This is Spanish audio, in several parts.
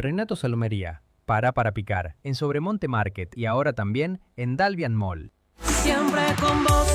Renato Salomería, para picar, en Sobremonte Market y ahora también en Dalvian Mall. Siempre con vos,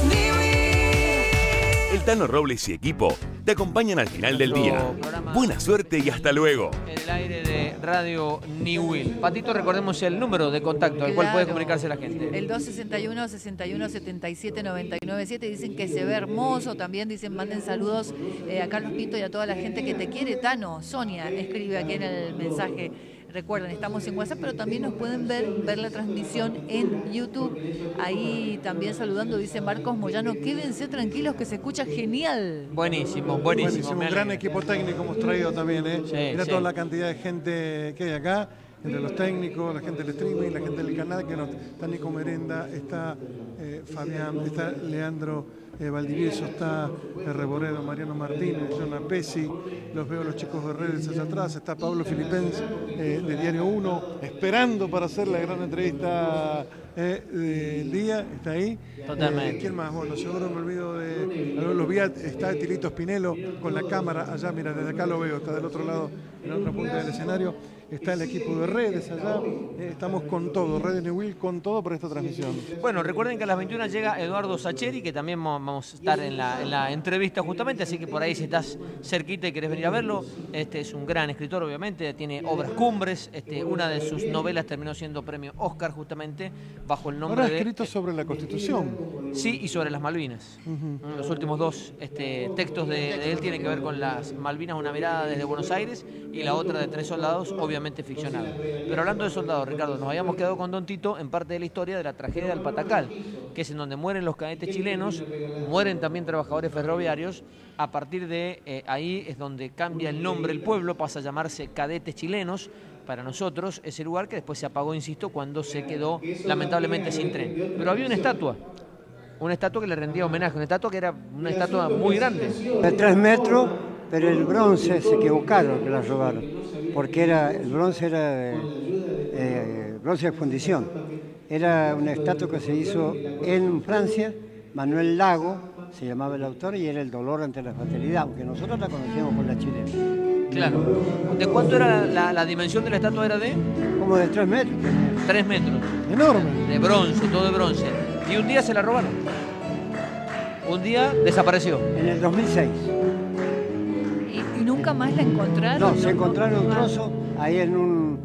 El Tano Robles y equipo te acompañan al final del día. Buena suerte y hasta luego. En el aire de Radio Newell. Patito, recordemos el número de contacto al cual puede comunicarse la gente. El 261 61 77 997. Dicen que se ve hermoso. También dicen, manden saludos a Carlos Pinto y a toda la gente que te quiere. Tano, Sonia, escribe aquí en el mensaje. Recuerden, estamos en WhatsApp, pero también nos pueden ver la transmisión en YouTube. Ahí también saludando, dice Marcos Moyano, quédense tranquilos que se escucha genial. Buenísimo. Un gran equipo técnico hemos traído también, ¿eh? Sí, Mirá sí. toda la cantidad de gente que hay acá, entre los técnicos, la gente del streaming, la gente del canal, que no, está Nico Merenda, está Fabián, está Leandro Valdivieso, está Reboredo, Mariano Martínez, Jonah Pesci, los veo los chicos de redes allá atrás, está Pablo Filipens de Diario 1, esperando para hacer la gran entrevista del día, está ahí. Totalmente. ¿Quién más? Bueno, seguro me olvido de... Los vi, está Tilito Spinello con la cámara allá, mira, desde acá lo veo, está del otro lado, en la otra punta del escenario. Está el equipo de redes allá, estamos con todo, Red Newell con todo por esta transmisión. Bueno, recuerden que a las 21 llega Eduardo Sacheri, que también vamos a estar en la entrevista justamente, así que por ahí si estás cerquita y querés venir a verlo, este es un gran escritor obviamente, tiene obras cumbres, una de sus novelas terminó siendo premio Oscar justamente bajo el nombre Ahora ha de... escrito sobre la Constitución. Sí, y sobre las Malvinas. Los últimos dos textos de él tienen que ver con las Malvinas, una mirada desde Buenos Aires y la otra de Tres soldados, obviamente ficcionado. Pero hablando de soldados, Ricardo, nos habíamos quedado con Don Tito en parte de la historia de la tragedia del Patacal, que es en donde mueren los cadetes chilenos, mueren también trabajadores ferroviarios. A partir de ahí es donde cambia el nombre el pueblo, pasa a llamarse Cadetes Chilenos. Para nosotros, ese lugar que después se apagó, insisto, cuando se quedó lamentablemente sin tren. Pero había una estatua que le rendía homenaje, una estatua que era una estatua muy grande. De 3 metros, pero el bronce se equivocaron que la robaron, porque el bronce era bronce de fundición. Era una estatua que se hizo en Francia, Manuel Lago se llamaba el autor, y era el dolor ante la fatalidad, aunque nosotros la conocíamos por la chilena. Claro. ¿De cuánto era la dimensión de la estatua? ¿Era de? Como de 3 metros. 3 metros. Enorme. De bronce, todo de bronce. Y un día se la robaron. Un día desapareció. En el 2006. ¿Y nunca más la encontraron? No, se encontraron un trozo ahí en un...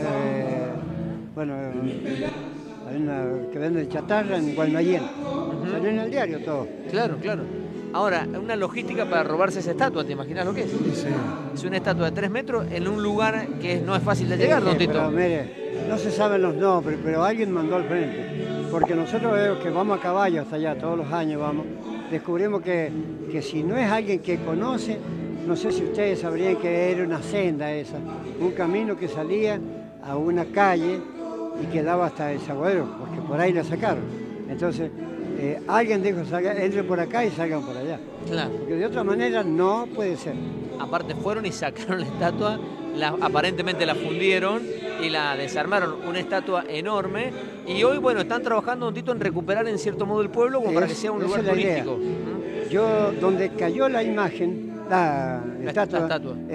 hay una que vende chatarra en Guaymallén. Salió en el diario todo. Claro. Ahora, una logística para robarse esa estatua, ¿te imaginas lo que es? Sí. Es una estatua de 3 metros en un lugar que no es fácil de llegar, don Tito. Pero mire, no se saben los nombres, pero alguien mandó al frente. Porque nosotros vemos que vamos a caballo hasta allá, todos los años vamos, descubrimos que si no es alguien que conoce, no sé si ustedes sabrían que era una senda esa, un camino que salía a una calle y que daba hasta el Saguadero, porque por ahí la sacaron. Entonces, alguien dijo, entre por acá y salgan por allá. Claro. Porque de otra manera no puede ser. Aparte fueron y sacaron la estatua, aparentemente la fundieron y la desarmaron, una estatua enorme. Y hoy, bueno, están trabajando, don Tito, en recuperar en cierto modo el pueblo como para que sea un lugar esa es la idea. turístico. Yo, donde cayó la imagen, la estatua,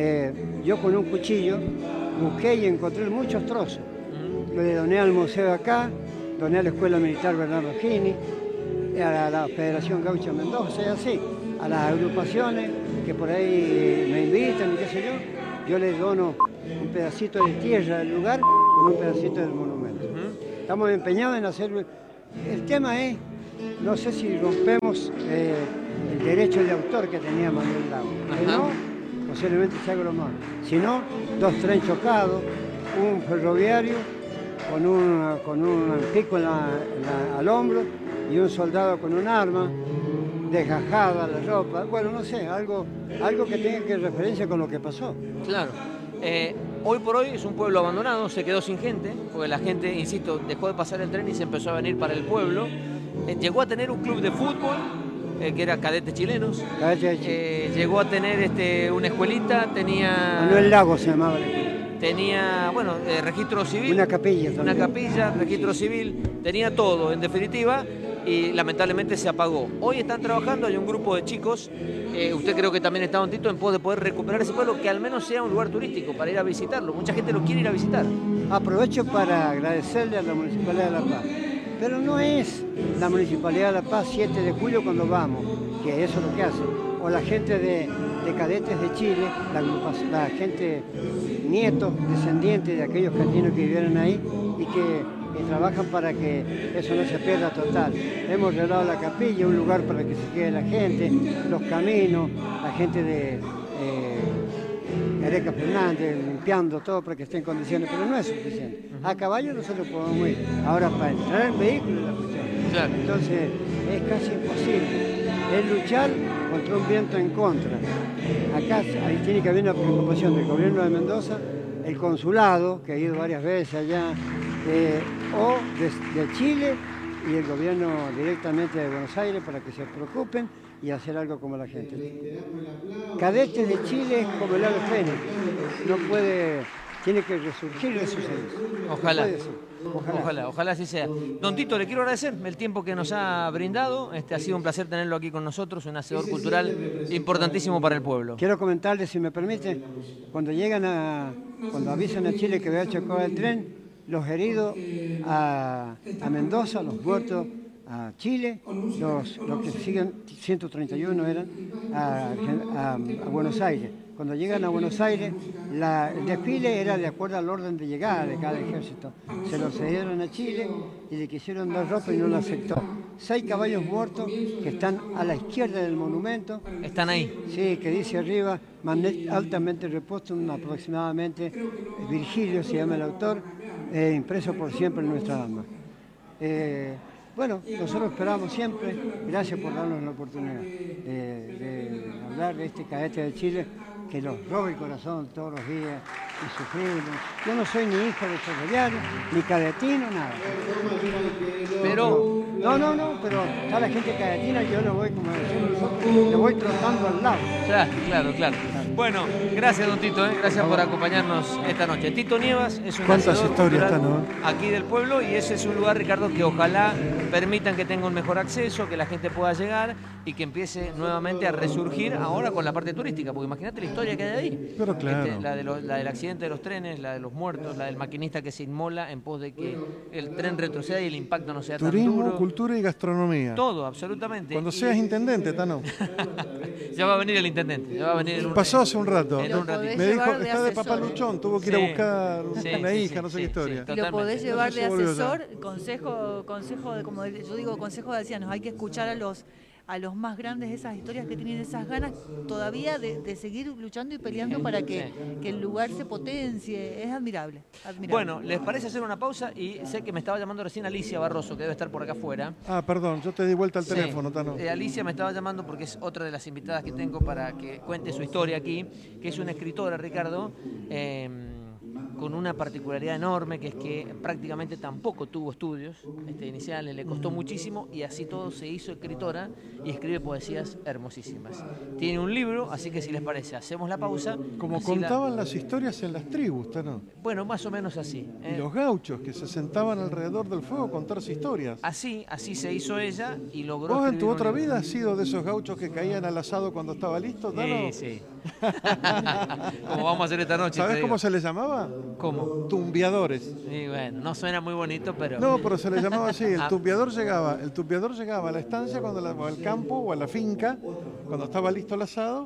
yo con un cuchillo busqué y encontré muchos trozos. Le doné al museo acá, doné a la Escuela Militar Bernardo Gini, a la Federación Gaucha Mendoza y así, a las agrupaciones que por ahí me invitan y qué sé yo les dono un pedacito de tierra del lugar con un pedacito del monumento. Estamos empeñados en hacer... El tema es, no sé si rompemos el derecho de autor que tenía Manuel Lago. Si no, posiblemente se haga lo más. Si no, 2 trenes chocados, un ferroviario con un pico al hombro y un soldado con un arma, desgajada la ropa. Bueno, no sé, algo que tenga que referencia con lo que pasó. Claro. Hoy por hoy es un pueblo abandonado, se quedó sin gente, porque la gente, insisto, dejó de pasar el tren y se empezó a venir para el pueblo. Llegó a tener un club de fútbol, que era Cadetes Chilenos. Llegó a tener una escuelita, tenía... Manuel Lago se llamaba la escuela. Tenía, registro civil. Una capilla también. Una capilla, registro civil, tenía todo, en definitiva. y lamentablemente se apagó. Hoy están trabajando, hay un grupo de chicos, usted creo que también está, Don Tito, en pos de poder recuperar ese pueblo, que al menos sea un lugar turístico para ir a visitarlo. Mucha gente lo quiere ir a visitar. Aprovecho para agradecerle a la Municipalidad de La Paz, pero no es la Municipalidad de La Paz 7 de julio cuando vamos, que eso es lo que hace, o la gente de Cadetes de Chile, la gente, nietos, descendientes de aquellos cantinos que vivieron ahí y que trabajan para que eso no se pierda total. Hemos arreglado la capilla, un lugar para que se quede la gente, los caminos, la gente de Areca Fernández, limpiando todo para que esté en condiciones, pero no es suficiente. A caballo nosotros podemos ir. Ahora para entrar en vehículo es la cuestión. Claro. Entonces es casi imposible. Es luchar contra un viento en contra. Acá ahí tiene que haber una preocupación del gobierno de Mendoza, el consulado, que ha ido varias veces allá, o de Chile y el gobierno directamente de Buenos Aires para que se preocupen y hacer algo como la gente. Cadetes de Chile es como el ave fénix, no puede, tiene que resurgir de sus cenizas. Ojalá. Ojalá. Ojalá así sea. Don Tito, le quiero agradecer el tiempo que nos ha brindado. Ha sido un placer tenerlo aquí con nosotros, un hacedor cultural importantísimo para el pueblo. Quiero comentarles, si me permite, cuando avisan a Chile que había chocado el tren, los heridos a Mendoza, los muertos a Chile, los que siguen, 131 eran, a Buenos Aires. Cuando llegan a Buenos Aires, el desfile era de acuerdo al orden de llegada de cada ejército. Se lo cedieron a Chile y le quisieron dar ropa y no lo aceptó. 6 caballos muertos que están a la izquierda del monumento. ¿Están ahí? Sí, que dice arriba, altamente repuesto, aproximadamente, Virgilio se llama el autor, impreso por siempre en nuestra alma. Bueno, nosotros esperamos siempre, gracias por darnos la oportunidad de hablar de este cadete de Chile, que nos roba el corazón todos los días y sufrimos. Yo no soy ni hijo de ferroviario, ni cadetino, nada. Pero... No, pero está la gente cadetina, yo le voy, como decimos nosotros, le voy trotando al lado. Claro. Bueno, gracias, don Tito, gracias por acompañarnos esta noche. Tito Nievas es un ¿Cuántas historias cultural están, aquí del pueblo, y ese es un lugar, Ricardo, que ojalá permitan que tenga un mejor acceso, que la gente pueda llegar y que empiece nuevamente a resurgir ahora con la parte turística, porque imagínate la historia que hay ahí. Pero claro. La del accidente de los trenes, la de los muertos, la del maquinista que se inmola en pos de que el tren retroceda y el impacto no sea Turismo, tan duro. cultura y gastronomía. Todo, absolutamente. Cuando seas intendente, Tano. Ya va a venir el intendente. Ya va a venir Pasó hace un rato. En un ratito. Me dijo, llevar de está de asesor. papá luchón, tuvo que ir a buscar una hija, no sé qué historia. Y lo podés llevar de No sé si volvió asesor, consejo de, como yo digo, consejo de ancianos. Hay que escuchar a los más grandes esas historias que tienen esas ganas todavía de seguir luchando y peleando para que el lugar se potencie. Es admirable. Bueno, ¿les parece hacer una pausa? Y sé que me estaba llamando recién Alicia Barroso, que debe estar por acá afuera. Ah, perdón, yo te di vuelta al teléfono, Tano. Alicia me estaba llamando porque es otra de las invitadas que tengo para que cuente su historia aquí, que es una escritora, Ricardo, con una particularidad enorme, que es que prácticamente tampoco tuvo estudios iniciales, le costó muchísimo y así todo se hizo escritora y escribe poesías hermosísimas. Tiene un libro, así que si les parece, hacemos la pausa. Como contaban las historias en las tribus, Tano. Bueno, más o menos así. Y los gauchos que se sentaban alrededor del fuego a contarse historias. Así se hizo ella y logró. ¿Vos en tu escribir un otra libro. vida has sido de esos gauchos que caían al asado cuando estaba listo, Tano? Sí. Como vamos a hacer esta noche. ¿Sabés cómo se les llamaba? ¿Cómo? Tumbiadores. Y bueno, no suena muy bonito, pero... No, pero se les llamaba así. El tumbiador llegaba a la estancia, o al campo o a la finca, cuando estaba listo el asado,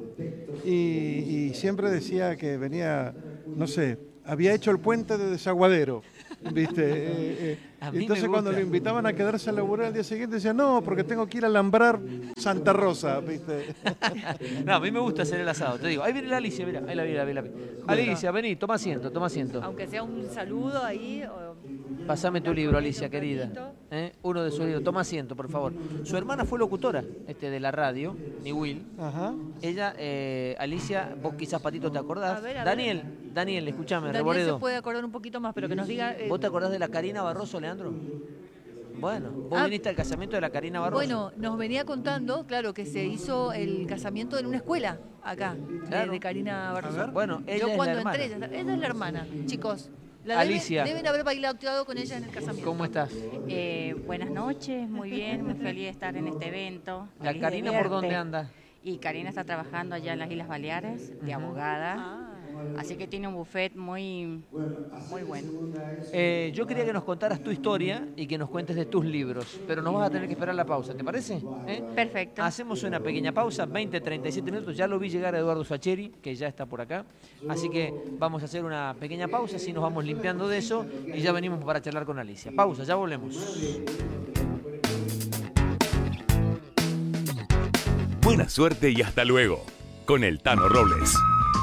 y siempre decía que venía, no sé, había hecho el puente de Desaguadero, ¿viste? Entonces cuando lo invitaban a quedarse a laburar el día siguiente, decía, no, porque tengo que ir a alambrar Santa Rosa, ¿viste? No, a mí me gusta hacer el asado, te digo. Ahí viene la Alicia, mira, ahí la vi. Alicia, vení, toma asiento. Aunque sea un saludo ahí. Pásame tu libro, Alicia, querida. Uno de sus libros. Toma asiento, por favor. Su hermana fue locutora de la radio, ni Will. Ajá. Ella, Alicia, vos quizás, Patito, ¿te acordás? A ver. Daniel, escúchame, Daniel Reboredo. se puede acordar un poquito más, pero que nos diga... ¿Vos te acordás de la Karina Barroso, Leandro? Bueno, vos viniste al casamiento de la Karina Barroso. Bueno, nos venía contando, claro, que se hizo el casamiento en una escuela acá, Claro. de Karina Barroso. Bueno, ella Yo es cuando la hermana. entré, ella es la hermana, chicos. Alicia. Deben haber bailado con ella en el casamiento. ¿Cómo estás? Buenas noches, muy bien, muy feliz de estar en este evento. ¿La feliz de Karina por verte. dónde anda? Y Karina está trabajando allá en las Islas Baleares, de abogada. Así que tiene un buffet muy bueno. Yo quería que nos contaras tu historia y que nos cuentes de tus libros, pero nos vas a tener que esperar la pausa, ¿te parece? Perfecto. Hacemos una pequeña pausa, 20-37 minutos. Ya lo vi llegar a Eduardo Sacheri, que ya está por acá. Así que vamos a hacer una pequeña pausa, así nos vamos limpiando de eso y ya venimos para charlar con Alicia. Pausa, ya volvemos. Buena suerte y hasta luego. Con el Tano Robles.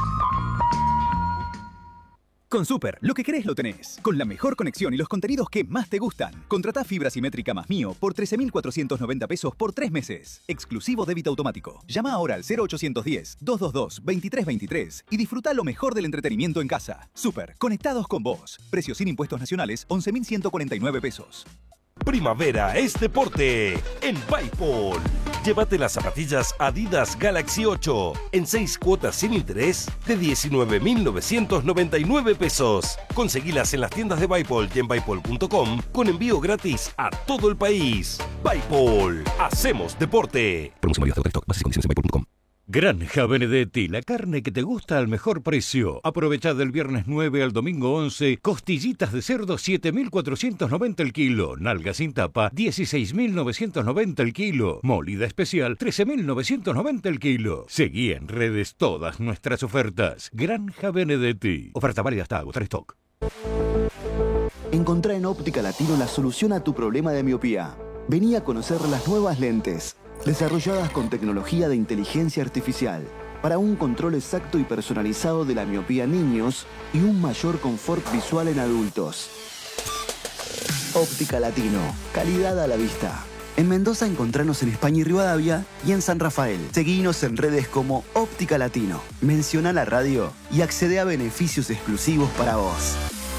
Con Super, lo que querés lo tenés. Con la mejor conexión y los contenidos que más te gustan. Contratá fibra simétrica más mío por 13.490 pesos por 3 meses. Exclusivo débito automático. Llama ahora al 0810-222-2323 y disfruta lo mejor del entretenimiento en casa. Super, conectados con vos. Precio sin impuestos nacionales, 11.149 pesos. Primavera es deporte en Bipol. Llévate las zapatillas Adidas Galaxy 8 en 6 cuotas sin interés de 19.999 pesos. Conseguilas en las tiendas de Bipol y en Bipol.com con envío gratis a todo el país. Bipol, hacemos deporte. Promoción válida hasta stock. Bases y condiciones en Bipol.com. Granja Benedetti, la carne que te gusta al mejor precio. Aprovecha del viernes 9 al domingo 11, costillitas de cerdo 7.490 el kilo, nalga sin tapa 16.990 el kilo, molida especial 13.990 el kilo. Seguí en redes todas nuestras ofertas. Granja Benedetti. Oferta válida hasta agotar stock. Encontrá en Óptica Latino la solución a tu problema de miopía. Vení a conocer las nuevas lentes, desarrolladas con tecnología de inteligencia artificial, para un control exacto y personalizado de la miopía en niños y un mayor confort visual en adultos. Óptica Latino, calidad a la vista. En Mendoza encontranos en España y Rivadavia y en San Rafael. Seguinos en redes como Óptica Latino. Menciona la radio y accede a beneficios exclusivos para vos.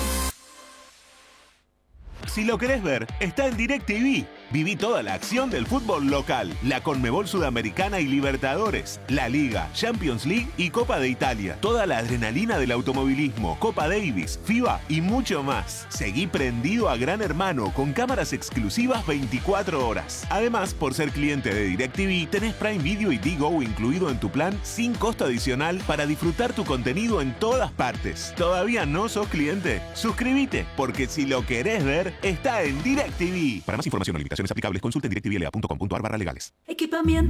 Si lo querés ver, está en DirecTV. Viví toda la acción del fútbol local, la Conmebol Sudamericana y Libertadores, la Liga, Champions League y Copa de Italia. Toda la adrenalina del automovilismo, Copa Davis, FIBA y mucho más. Seguí prendido a Gran Hermano con cámaras exclusivas 24 horas. Además, por ser cliente de DirecTV, tenés Prime Video y Digo incluido en tu plan sin costo adicional para disfrutar tu contenido en todas partes. ¿Todavía no sos cliente? Suscríbete, porque si lo querés ver, está en DirecTV. Para más información o limitaciones aplicables, consulte en directvla.com.ar/legales. Equipamiento